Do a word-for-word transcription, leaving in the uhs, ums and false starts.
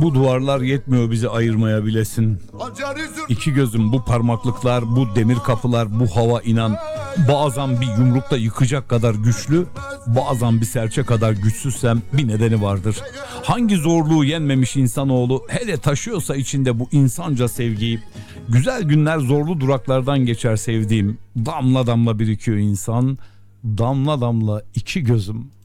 Bu duvarlar yetmiyor bizi ayırmaya bilesin. İki gözüm, bu parmaklıklar, bu demir kapılar, bu hava inan. Bazen bir yumrukta yıkacak kadar güçlü, bazen bir serçe kadar güçsüzsem bir nedeni vardır. Hangi zorluğu yenmemiş insanoğlu hele taşıyorsa içinde bu insanca sevgiyi. Güzel günler zorlu duraklardan geçer sevdiğim. Damla damla birikiyor insan, damla damla iki gözüm.